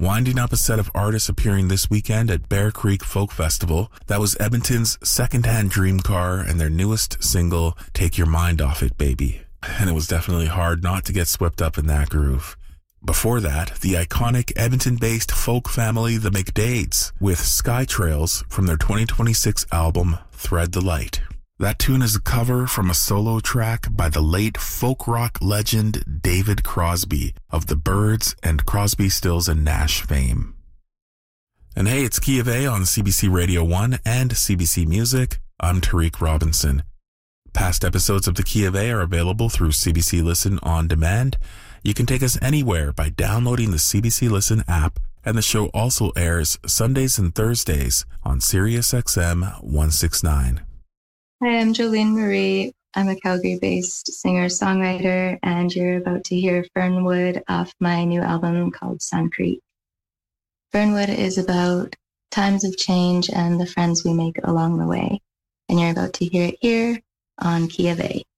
winding up a set of artists appearing this weekend at Bear Creek Folk Festival. That was Edmonton's Secondhand Dream Car and their newest single, Take Your Mind Off It, Baby. And it was definitely hard not to get swept up in that groove. Before that, the iconic Edmonton-based folk family The McDades with Sky Trails from their 2026 album Thread the Light. That tune is a cover from a solo track by the late folk rock legend David Crosby of the Byrds and Crosby, Stills and Nash fame. And hey, it's Key of A on CBC Radio 1 and CBC Music. I'm Tariq Robinson. Past episodes of the Key of A are available through CBC Listen On Demand. You can take us anywhere by downloading the CBC Listen app, and the show also airs Sundays and Thursdays on SiriusXM 169. Hi, I'm Jolene Marie. I'm a Calgary-based singer-songwriter, and you're about to hear Fernwood off my new album called Sun Creek. Fernwood is about times of change and the friends we make along the way, and you're about to hear it here on Key of A.